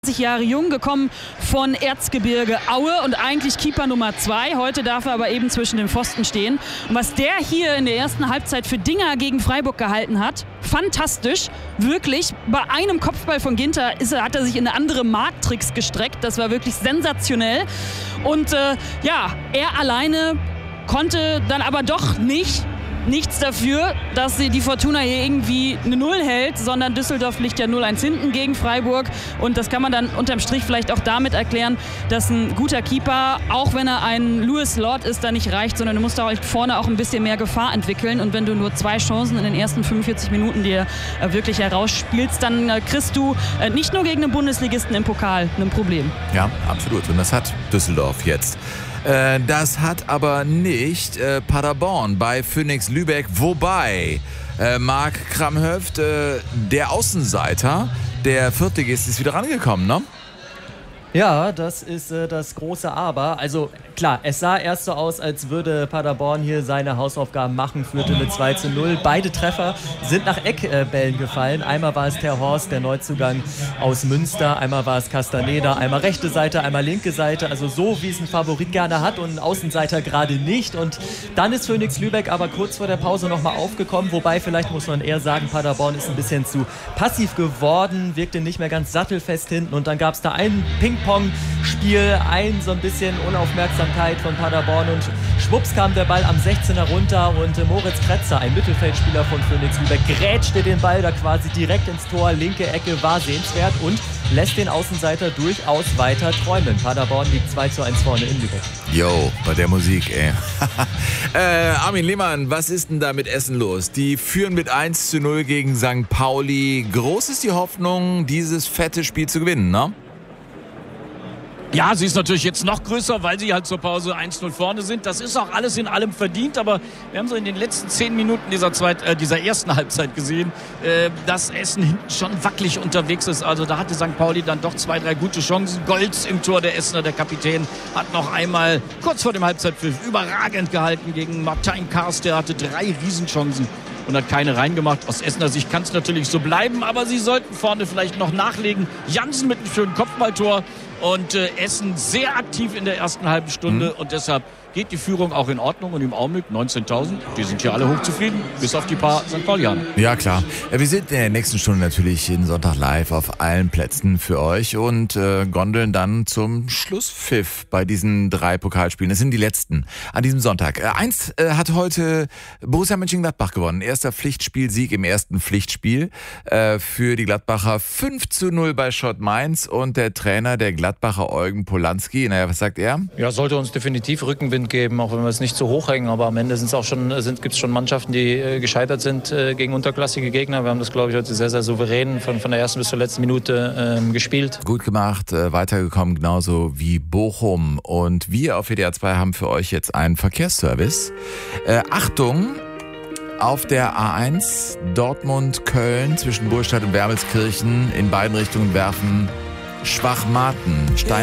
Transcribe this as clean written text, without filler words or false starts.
Jahre jung, gekommen von Erzgebirge Aue und eigentlich Keeper Nummer 2. Heute darf er aber eben zwischen den Pfosten stehen. Und was der hier in der ersten Halbzeit für Dinger gegen Freiburg gehalten hat, fantastisch, wirklich. Bei einem Kopfball von Ginter hat er sich in eine andere Marktricks gestreckt. Das war wirklich sensationell. Und er alleine konnte dann aber doch nichts dafür, dass die Fortuna hier irgendwie eine 0 hält, sondern Düsseldorf liegt ja 0-1 hinten gegen Freiburg. Und das kann man dann unterm Strich vielleicht auch damit erklären, dass ein guter Keeper, auch wenn er ein Louis Lord ist, da nicht reicht, sondern du musst da halt vorne auch ein bisschen mehr Gefahr entwickeln. Und wenn du nur 2 Chancen in den ersten 45 Minuten dir wirklich herausspielst, dann kriegst du nicht nur gegen einen Bundesligisten im Pokal ein Problem. Ja, absolut. Und das hat Düsseldorf jetzt. Das hat aber nicht Paderborn bei Phoenix Lübeck, wobei Marc Kramhöft, der Außenseiter, der Viertligist, ist wieder rangekommen, ne? Ja, das ist das große Aber. Also klar, es sah erst so aus, als würde Paderborn hier seine Hausaufgaben machen, führte mit 2:0. Beide Treffer sind nach Eckbällen gefallen. Einmal war es Ter Horst, der Neuzugang aus Münster. Einmal war es Castaneda. Einmal rechte Seite, einmal linke Seite. Also so, wie es ein Favorit gerne hat und ein Außenseiter gerade nicht. Und dann ist Phoenix Lübeck aber kurz vor der Pause nochmal aufgekommen. Wobei, vielleicht muss man eher sagen, Paderborn ist ein bisschen zu passiv geworden, wirkte nicht mehr ganz sattelfest hinten. Und dann gab es da einen Ping-Pong-Spiel, so ein bisschen Unaufmerksamkeit von Paderborn und schwupps kam der Ball am 16er runter und Moritz Kretzer, ein Mittelfeldspieler von Phoenix Lübeck, grätschte den Ball da quasi direkt ins Tor, linke Ecke, war sehenswert und lässt den Außenseiter durchaus weiter träumen. Paderborn liegt 2:1 vorne in Lübeck. Jo, bei der Musik, ey. Armin Lehmann, was ist denn da mit Essen los? Die führen mit 1:0 gegen St. Pauli. Groß ist die Hoffnung, dieses fette Spiel zu gewinnen, ne? Ja, sie ist natürlich jetzt noch größer, weil sie halt zur Pause 1:0 vorne sind. Das ist auch alles in allem verdient, aber wir haben so in den letzten 10 Minuten dieser ersten Halbzeit gesehen, dass Essen hinten schon wackelig unterwegs ist. Also da hatte St. Pauli dann doch 2, 3 gute Chancen. Golz im Tor, der Essener, der Kapitän, hat noch einmal kurz vor dem Halbzeitpfiff überragend gehalten gegen Martin Kars. Der hatte 3 Riesenchancen und hat keine reingemacht. Aus Essener Sicht kann es natürlich so bleiben, aber sie sollten vorne vielleicht noch nachlegen. Jansen mit einem schönen Kopfballtor. Und Essen sehr aktiv in der ersten halben Stunde und deshalb geht die Führung auch in Ordnung und im Augenblick 19.000, die sind hier alle hochzufrieden, bis auf die paar St. Paulianer. Ja, klar. Wir sind in der nächsten Stunde natürlich jeden Sonntag live auf allen Plätzen für euch und gondeln dann zum Schlusspfiff bei diesen 3 Pokalspielen. Das sind die letzten an diesem Sonntag. Eins hat heute Borussia Mönchengladbach gewonnen. Erster Pflichtspielsieg im ersten Pflichtspiel für die Gladbacher. 5:0 bei Schott Mainz und der Trainer der Gladbacher Eugen Polanski. Naja, was sagt er? Ja, sollte uns definitiv Rückenwind geben, auch wenn wir es nicht so hoch hängen. Aber am Ende gibt es schon Mannschaften, die gescheitert sind gegen unterklassige Gegner. Wir haben das, glaube ich, heute sehr, sehr souverän von der ersten bis zur letzten Minute gespielt. Gut gemacht, weitergekommen, genauso wie Bochum. Und wir auf WDR 2 haben für euch jetzt einen Verkehrsservice. Achtung! Auf der A1 Dortmund-Köln zwischen Burgstadt und Wermelskirchen in beiden Richtungen werfen Schwachmaten,